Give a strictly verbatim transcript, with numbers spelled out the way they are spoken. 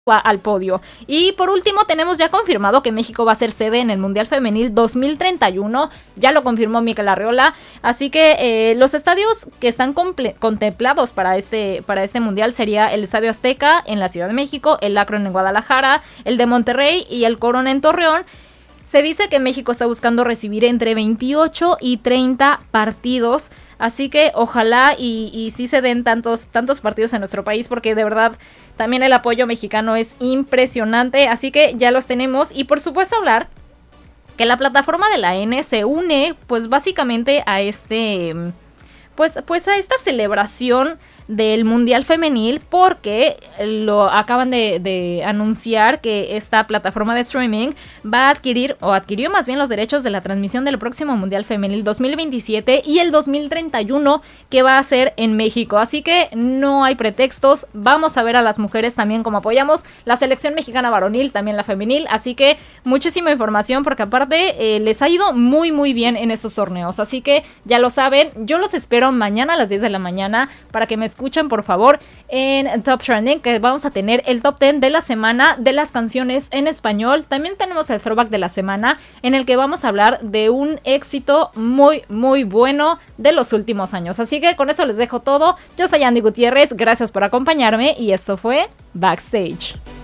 al podio. Y por último tenemos ya confirmado que México va a ser sede en el Mundial Femenil dos mil treinta y uno, ya lo confirmó Mikel Arriola, así que eh, los estadios que están comple- contemplados para este, para este Mundial sería el Estadio Azteca en la Ciudad de México, el Akron en Guadalajara, el de Monterrey y el Corona en Torreón. Se dice que México está buscando recibir entre veintiocho y treinta partidos, así que ojalá y, y sí se den tantos, tantos partidos en nuestro país, porque de verdad también el apoyo mexicano es impresionante, así que ya los tenemos. Y por supuesto hablar que la plataforma de la N se une pues básicamente a este, pues, pues a esta celebración del Mundial Femenil, porque lo acaban de, de anunciar que esta plataforma de streaming va a adquirir, o adquirió más bien los derechos de la transmisión del próximo Mundial Femenil dos mil veintisiete y el dos mil treinta y uno, que va a ser en México, así que no hay pretextos, vamos a ver a las mujeres también como apoyamos la selección mexicana varonil, también la femenil, así que muchísima información, porque aparte eh, les ha ido muy muy bien en estos torneos, así que ya lo saben, yo los espero mañana a las diez de la mañana para que me escuchen por favor en Top Trending, que vamos a tener el top diez de la semana de las canciones en español. También tenemos el throwback de la semana, en el que vamos a hablar de un éxito muy muy bueno de los últimos años. Así que con eso les dejo todo. Yo soy Andy Gutiérrez, gracias por acompañarme y esto fue Backstage.